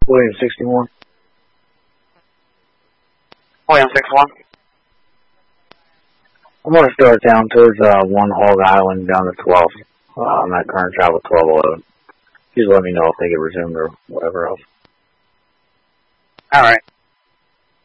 William 61. William 61. I'm going to start down towards 1 Hog Island down to 12. I'm at current travel 1211. Just let me know if they get resumed or whatever else. Alright.